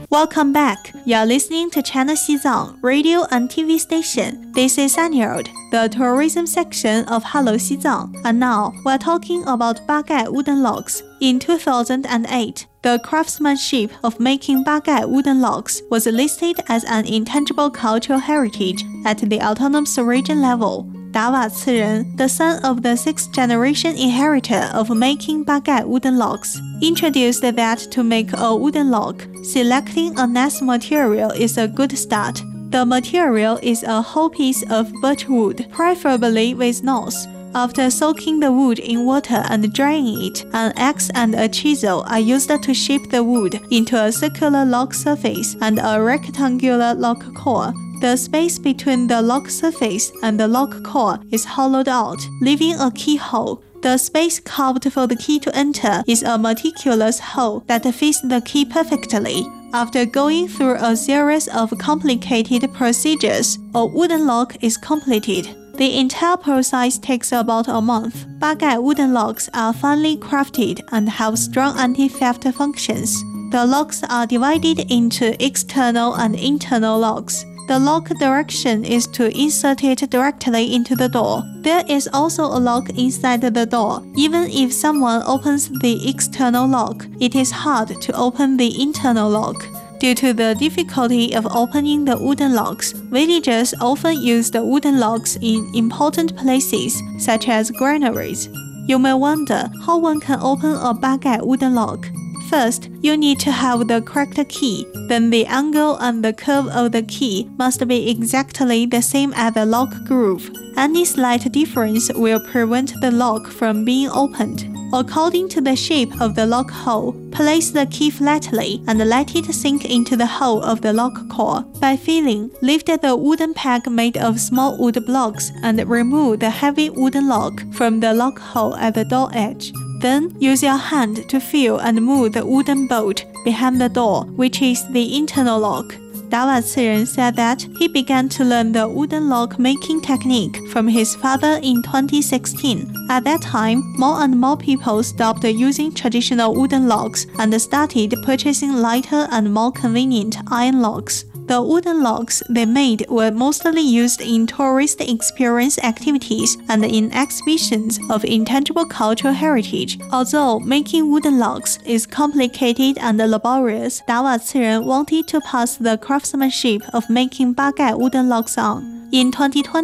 Welcome back. You're listening to China Xizang radio and TV station. This is Anyard, the tourism section of Hello Xizang. And now we're talking about bagai wooden logs. In 2008, the craftsmanship of making bagai wooden logs was listed as an intangible cultural heritage at the autonomous region level. Dawa Ciren, the son of the sixth-generation inheritor of making bagai wooden logs, introduced that to make a wooden log, selecting a nice material is a good start. The material is a whole piece of birch wood, preferably with knots. After soaking the wood in water and drying it, an axe and a chisel are used to shape the wood into a circular log surface and a rectangular log core. The space between the log surface and the log core is hollowed out, leaving a keyhole. The space carved for the key to enter is a meticulous hole that fits the key perfectly. After going through a series of complicated procedures, a wooden log is completed. The entire process takes about a month. Bagai wooden logs are finely crafted and have strong anti-theft functions. The logs are divided into external and internal logs. The lock direction is to insert it directly into the door. There is also a lock inside the door. Even if someone opens the external lock, it is hard to open the internal lock. Due to the difficulty of opening the wooden logs, villagers often use the wooden logs in important places, such as granaries. You may wonder how one can open a bagai wooden log. First, you need to have the correct key. Then the angle and the curve of the key must be exactly the same as the lock groove. Any slight difference will prevent the lock from being opened. According to the shape of the lock hole, place the key flatly and let it sink into the hole of the lock core. By feeling, lift the wooden peg made of small wood blocks and remove the heavy wooden lock from the lock hole at the door edge. Then, use your hand to feel and move the wooden bolt behind the door, which is the internal lock. Dawa Ciren said that he began to learn the wooden lock making technique from his father in 2016. At that time, more and more people stopped using traditional wooden logs and started purchasing lighter and more convenient iron logs. The wooden logs they made were mostly used in tourist experience activities and in exhibitions of intangible cultural heritage. Although making wooden logs is complicated and laborious, Dawa Ciren wanted to pass the craftsmanship of making bagai wooden logs on. In 2020,